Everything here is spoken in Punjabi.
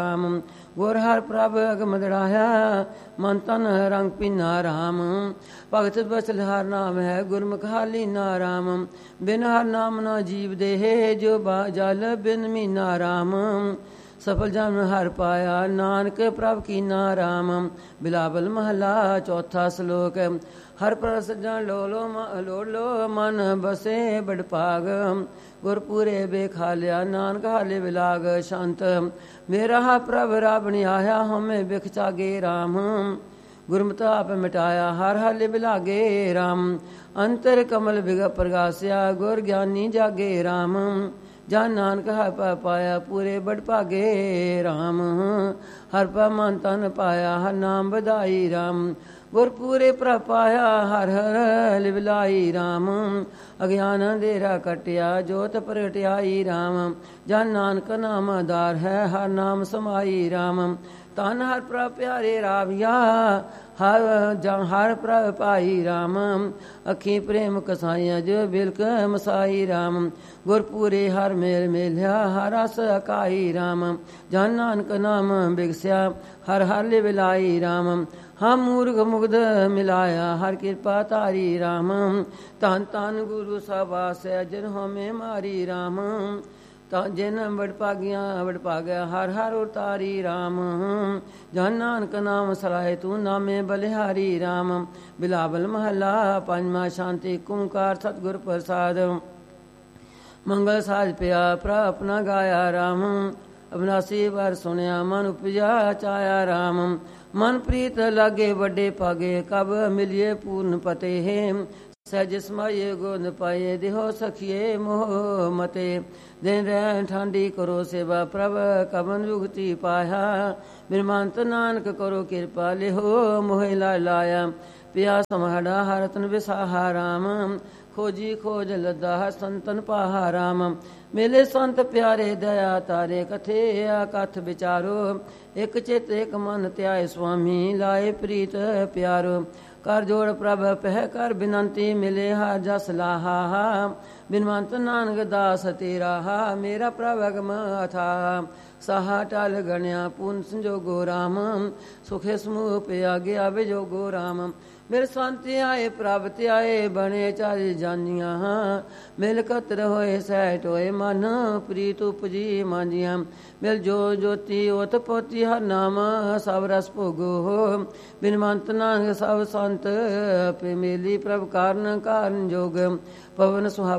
ਰਾਮ। ਗੁਰ ਹਰ ਪ੍ਰਭ ਅਗਮ ਦੜਾਇਆ, ਮਨ ਤਨ ਰੰਗ ਪੀਨਾ ਰਾਮ। ਭਗਤ ਬਸਲ ਹਰ ਨਾਮ ਹੈ, ਗੁਰਮੁਖ ਹਾਲੀ ਨਾ ਰਾਮ। ਬਿਨ ਹਰ ਨਾਮ ਨਾ ਜੀਵ ਦੇਹ, ਜੋ ਜਲ ਬਿਨ ਮੀਨਾ ਰਾਮ। ਸਫਲ ਜਨ ਹਰ ਪਾਇਆ, ਨਾਨਕ ਪ੍ਰਭ ਕੀਨਾ ਰਾਮ। ਬਿਲਾਵਲ ਮਹਲਾ ਚੌਥਾ ਸ਼ਲੋਕ। ਹਰ ਪ੍ਰਸਜਨ ਲੋੜ ਲੋ ਮਨ ਬਸੇ ਬੜ ਭਾਗ। ਗੁਰ ਪੂਰੇ ਬੇਖਾਲਿਆ, ਨਾਨਕ ਹਾਲੇ ਵਿਲਾਗ ਸ਼ੰਤ। ਮੇਰਾ ਪ੍ਰਭ ਰਾਬਣੀ ਆਇਆ, ਹਉਮੈ ਬਿਖ ਚਾਗੇ ਰਾਮ। ਗੁਰਮਤਿ ਆਪ ਮਿਟਾਇਆ, ਹਰ ਹਾਲੇ ਬਿਲਾਗੇ ਰਾਮ। ਅੰਤਰ ਕਮਲ ਬਿਗ ਪ੍ਰਗਾਸਿਆ, ਗੁਰ ਗਿਆਨੀ ਜਾਗੇ ਰਾਮ। ਜਨ ਨਾਨਕ ਹਰ ਪਾਇਆ, ਪੂਰੇ ਬੜ ਭਾਗੇ ਰਾਮ। ਹਰ ਪਾ ਮਨ ਤਨ ਪਾਇਆ, ਹਰ ਨਾਮ ਵਧਾਈ ਰਾਮ। ਗੁਰ ਪੂਰੇ ਪ੍ਰਭ ਪਾਇਆ, ਹਰ ਹਰ ਲਿਵਲਾਈ ਰਾਮ। ਅਗਿਆਨ ਅੰਧੇਰਾ ਕਟਿਆ, ਜੋਤ ਪ੍ਰਗਟਿਆਈ ਰਾਮ। ਜਨ ਨਾਨਕ ਨਾਮ ਆਧਾਰ ਹੈ, ਹਰ ਨਾਮ ਸਮਾਈ ਰਾਮ। ਤਨ ਹਰ ਪ੍ਰਭ ਪਿਆਰੇ ਰਾਵਿਆ, ਹਰ ਪ੍ਰਭ ਪਾਈ ਰਾਮ। ਅੱਖੀ ਪ੍ਰੇਮ ਕਸਾਈਆਂ, ਜੋ ਬਿਲਕ ਮਸਾਈ ਰਾਮ। ਗੁਰ ਪੂਰੇ ਹਰ ਮੇਲ ਮੇਲਿਆ, ਹਰ ਰਸ ਅਕਾਈ ਰਾਮ। ਜਨ ਨਾਨਕ ਨਾਮ ਬਿਗਸਿਆ, ਹਰ ਹਰ ਲਿਵਲਾਈ ਰਾਮ। ਹਮ ਮੂਰਖ ਮੁਗਧ ਮਿਲਾਇਆ, ਹਰ ਕਿਰਪਾ ਤਾਰੀ ਰਾਮ। ਧੰਨ ਧੰਨ ਗੁਰੂ ਸਾਹਿਬਾਸੈ, ਜਿਨ ਹਉਮੈ ਮਾਰੀ ਰਾਮ। ਤਾਂ ਜਿਨ ਵਡਭਾਗਿਆ ਵਡਭਾਗਿਆ, ਹਰ ਹਰ ਉਤਾਰੀ ਰਾਮ। ਜਨ ਨਾਨਕ ਨਾਮ ਸਲਾਹੇ, ਤੂੰ ਨਾਮੇ ਬਲਿਹਾਰੀ ਰਾਮ। ਬਿਲਾਵਲ ਮਹੱਲਾ ਪੰਜਵਾਂ। ਸ਼ਾਂਤੀ ਓੰਕਾਰ ਸਤਿਗੁਰ ਪ੍ਰਸਾਦ। ਮੰਗਲ ਸਾਜ ਪਿਆ, ਪ੍ਰਭ ਆਪਣਾ ਗਾਇਆ ਰਾਮ। ਅਬਨਾਸੀ ਵਾਰ ਸੁਣਿਆ, ਮਨ ਉਪਜਾ ਚਾਇਆ ਰਾਮ। ਮਨ ਪ੍ਰੀਤ ਲਾਗੇ ਵੱਡੇ ਭਾਗੇ, ਕਬ ਮਿਲਿਏ ਪੂਰਨ ਪਤੇ। ਸਹਿਜ ਸਮਾਈਏ ਗੋਦ ਪਾਈਏ, ਦਿਹੋ ਸਖੀਏ ਮੋਹ ਮਤੇ। ਦਿਨ ਰਹਿ ਠਾਂਡੀ ਕਰੋ ਸੇਵਾ, ਪ੍ਰਭ ਕਬਨ ਜੁਗਤੀ ਪਾਇਆ। ਬਿਰਮੰਤ ਨਾਨਕ ਕਰੋ ਕਿਰਪਾ, ਲਿਹੋ ਮੋਹਿ ਲਾਇਆ। ਪਿਆ ਸਮਹੜਾ ਹਰ ਤਨ ਵਿਸਾਹਾ ਰਾਮ। ਖੋਜੀ ਖੋਜ ਲੱਦਾ ਸੰਤਨ ਪਾਹਾ ਰਾਮ। ਮੇਲੇ ਸੰਤ ਪਿਆਰੇ ਦਇਆ ਤਾਰੇ, ਕਥੇ ਕਥ ਵਿਚਾਰੋ। ਇਕ ਚਿਤ ਇਕ ਮਨ ਧਿਆਏ, ਸੁਆਮੀ ਲਾਏ ਪ੍ਰੀਤ ਪਿਆਰੋ। ਕਰ ਜੋੜ ਪ੍ਰਭ ਪਹਿ ਕਰ ਬਿਨੰਤੀ, ਮਿਲੇ ਹਰ ਜਸ ਲਾਹਾ। ਬਿਨਵੰਤ ਨਾਨਕ ਦਾਸ ਤੇਰਾ, ਮੇਰਾ ਪ੍ਰਭ ਅਗਮ ਅਥਾ। ਸਾਹਾ ਟਲ ਗਣਿਆ ਪੂਰਨ ਸੰਜੋਗੋ ਰਾਮ। ਸੁਖੇ ਸਮੂਹ ਪਿਆ ਗਿਆ ਵਿਜੋਗੋ ਰਾਮ। ਮੇਰੇ ਸੰਤ ਆਏ ਪ੍ਰਭ ਧਿਆਏ, ਬਣੇ ਚਾਲੀ ਜਾਨੀਆਂ। ਮਿਲ ਕਤਰ ਹੋਏ ਸਹਿਟ ਹੋਏ, ਮਨ ਪ੍ਰੀਤ ਉਪਜੀ ਮਾਂਜੀਆਂ। ਮਿਲ ਜੋ ਜੋਤੀ ਓਤ ਪੋਤੀ, ਹਰ ਨਾਮ ਸਭ ਰਸ ਭੋਗੋ। ਬਿਨਵੰਤ ਨਾਨਕ ਸਭ ਸੰਤ, ਮੇਲੀ ਪ੍ਰਭ ਕਾਰਨ ਕਾਰਨ ਜੋਗ। ਪਵਨ ਸੁਹਾਵ